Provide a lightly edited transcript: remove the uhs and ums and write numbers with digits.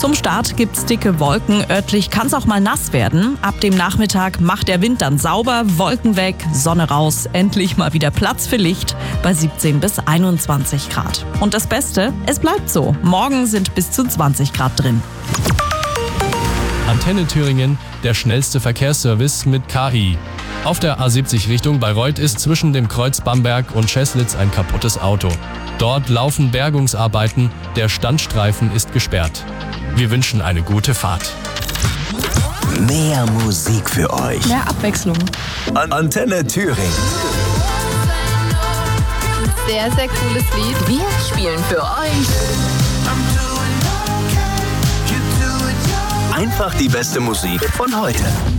Zum Start gibt's dicke Wolken, örtlich kann's auch mal nass werden. Ab dem Nachmittag macht der Wind dann sauber, Wolken weg, Sonne raus, endlich mal wieder Platz für Licht bei 17 bis 21 Grad. Und das Beste, es bleibt so. Morgen sind bis zu 20 Grad drin. Antenne Thüringen, der schnellste Verkehrsservice mit KI. Auf der A70 Richtung Bayreuth ist zwischen dem Kreuz Bamberg und Scheßlitz ein kaputtes Auto. Dort laufen Bergungsarbeiten, der Standstreifen ist gesperrt. Wir wünschen eine gute Fahrt. Mehr Musik für euch. Mehr Abwechslung. Antenne Thüringen. Sehr, sehr cooles Lied. Wir spielen für euch Einfach die beste Musik von heute.